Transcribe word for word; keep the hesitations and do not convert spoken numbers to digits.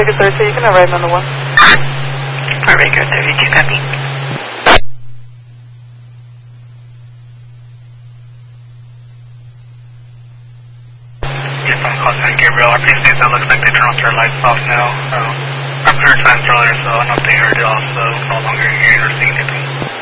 take a thirty, you can have ride number one. Alright, good, thirty-two, copy. Yes, I'm calling San Gabriel. Our police station looks like they turned off their lights off now. So, I've heard times earlier, so I don't know if they heard it also. No longer hearing or seeing anything.